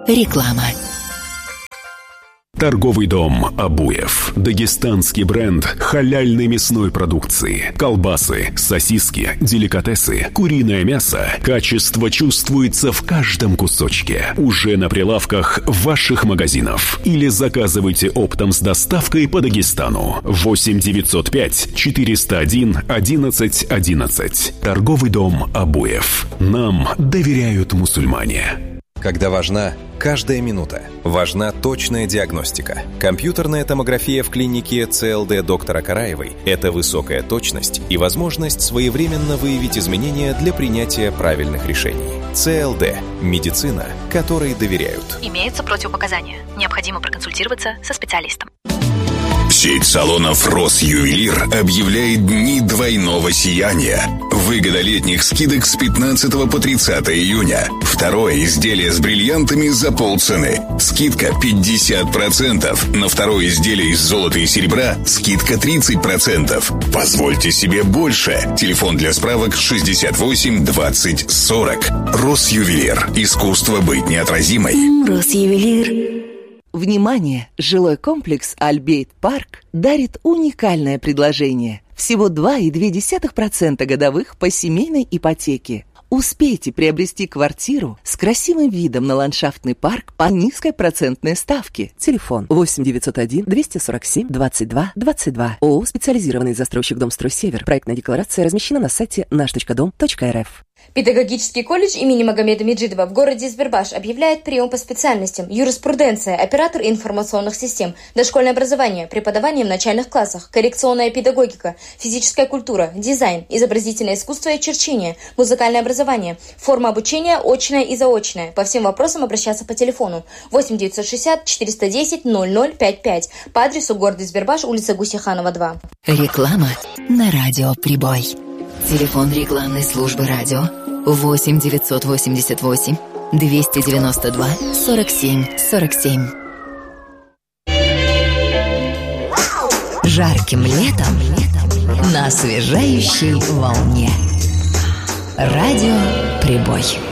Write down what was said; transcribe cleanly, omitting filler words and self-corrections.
Реклама. Торговый дом «Абуев». Дагестанский бренд халяльной мясной продукции. Колбасы, сосиски, деликатесы, куриное мясо. Качество чувствуется в каждом кусочке. Уже на прилавках ваших магазинов. Или заказывайте оптом с доставкой по Дагестану. 8 905 401 11 11. Торговый дом «Абуев». Нам доверяют мусульмане. Когда важна каждая минута, важна точная диагностика. Компьютерная томография в клинике ЦЛД доктора Караевой – это высокая точность и возможность своевременно выявить изменения для принятия правильных решений. ЦЛД – медицина, которой доверяют. Имеются противопоказания. Необходимо проконсультироваться со специалистом. Сеть салонов «Росювелир» объявляет дни двойного сияния. Выгода летних скидок с 15 по 30 июня. Второе изделие с бриллиантами за полцены. Скидка 50%. На второе изделие из золота и серебра скидка 30%. Позвольте себе больше. Телефон для справок 68 20 40. «Росювелир». Искусство быть неотразимой. Росювелир. Внимание! Жилой комплекс «Альбейт Парк» дарит уникальное предложение. Всего 2,2% годовых по семейной ипотеке. Успейте приобрести квартиру с красивым видом на ландшафтный парк по низкой процентной ставке. Телефон 8 901 247 22 22. ООО «Специализированный застройщик Домстрой-Север». Проектная декларация размещена на сайте наш.дом.рф. Педагогический колледж имени Магомеда Меджидова в городе Избербаш объявляет прием по специальностям: юриспруденция, оператор информационных систем, дошкольное образование, преподавание в начальных классах, коррекционная педагогика, физическая культура, дизайн, изобразительное искусство и черчение, музыкальное образование, форма обучения очная и заочная. По всем вопросам обращаться по телефону 8 960 410 0055 по адресу города Избербаш, улица Гусейханова, 2. Реклама на радио «Прибой». Телефон рекламной службы радио 8 988 292 47 47. Жарким летом на освежающей волне. Радио «Прибой».